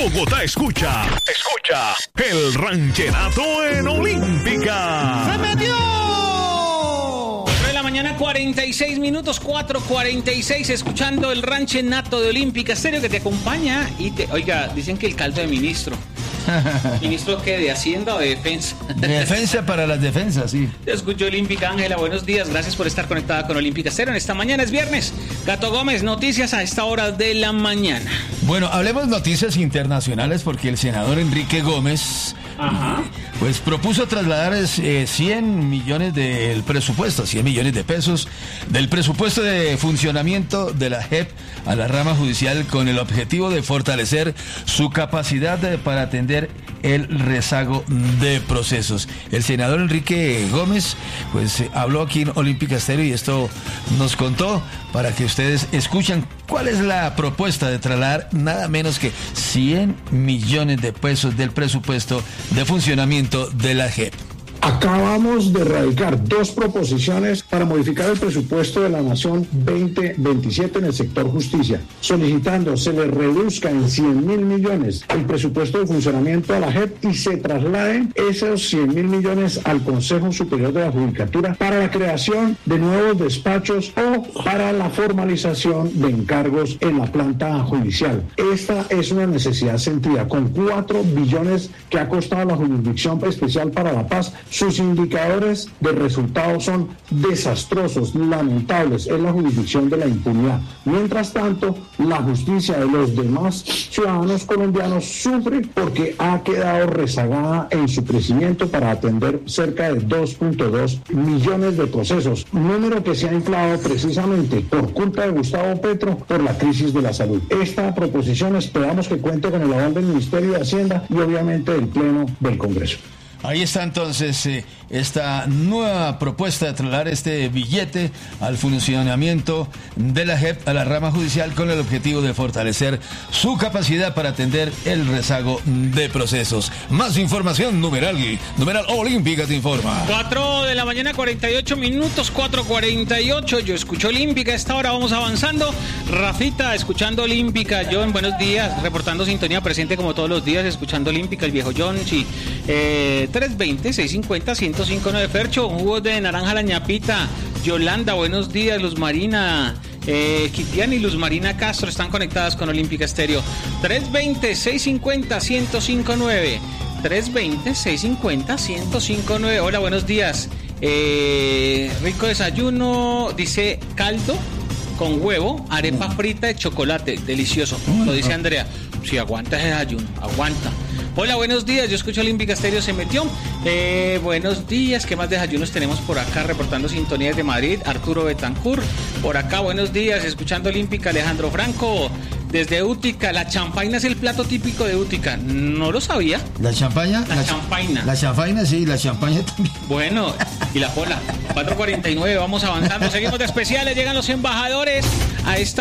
Bogotá escucha el ranchenato en Olímpica. ¡Se metió! 4 de la mañana, 46 minutos, 4:46, escuchando el ranchenato de Olímpica Estéreo que te acompaña y oiga, dicen que el caldo de ministro. ¿Ministro qué? ¿De Hacienda o de Defensa? De defensa para las defensas, sí. Te escucho Olímpica. Ángela, buenos días, gracias por estar conectada con Olímpica Estéreo. En esta mañana es viernes. Gato Gómez, noticias a esta hora de la mañana. Bueno, hablemos noticias internacionales porque el senador Enrique Gómez pues propuso trasladar 100 millones del presupuesto, 100 millones de pesos del presupuesto de funcionamiento de la JEP a la rama judicial con el objetivo de fortalecer su capacidad para atender el rezago de procesos. El senador Enrique Gómez pues habló aquí en Olímpica Estéreo y esto nos contó para que ustedes escuchen cuál es la propuesta de trasladar nada menos que 100 millones de pesos del presupuesto de funcionamiento de la JEP. Acabamos de radicar 2 proposiciones para modificar el presupuesto de la Nación 2027 en el sector justicia, solicitando se le reduzca en 100.000 millones el presupuesto de funcionamiento a la JEP y se trasladen esos 100.000 millones al Consejo Superior de la Judicatura para la creación de nuevos despachos o para la formalización de encargos en la planta judicial. Esta es una necesidad sentida. Con 4 billones que ha costado la Jurisdicción Especial para la Paz, sus indicadores de resultados son desastrosos, lamentables. Es la jurisdicción de la impunidad. Mientras tanto, la justicia de los demás ciudadanos colombianos sufre porque ha quedado rezagada en su crecimiento para atender cerca de 2.2 millones de procesos, número que se ha inflado precisamente por culpa de Gustavo Petro por la crisis de la salud. Esta proposición esperamos que cuente con el aval del Ministerio de Hacienda y obviamente del Pleno del Congreso. Ahí está entonces esta nueva propuesta de trasladar este billete al funcionamiento de la JEP a la rama judicial con el objetivo de fortalecer su capacidad para atender el rezago de procesos. Más información, numeral Olímpica te informa. 4 de la mañana, 48 minutos, 4:48. Yo escucho Olímpica. A esta hora vamos avanzando. Rafita, escuchando Olímpica. John, buenos días. Reportando sintonía presente como todos los días, escuchando Olímpica. El viejo John, sí. 320-650-1059. Fercho, un jugo de naranja la ñapita. Yolanda, buenos días. Luz Marina, Kitian y Luz Marina Castro están conectadas con Olímpica Estéreo. 320-650-1059. 320-650-1059. Hola, buenos días. Rico desayuno, dice caldo con huevo, arepa frita de chocolate, delicioso. Lo dice Andrea. Si aguanta ese desayuno, aguanta. Hola, buenos días, yo escucho Olímpica Estéreo, se metió. Buenos días, ¿qué más desayunos tenemos por acá? Reportando sintonías de Madrid, Arturo Betancourt. Por acá, buenos días, escuchando Olímpica, Alejandro Franco. Desde Útica, la champaina es el plato típico de Útica. ¿No lo sabía? ¿La champaña? La champaina. La champaina, sí, la champaña también. Bueno, y la pola. 4:49, vamos avanzando. Seguimos de especiales, llegan los embajadores a esta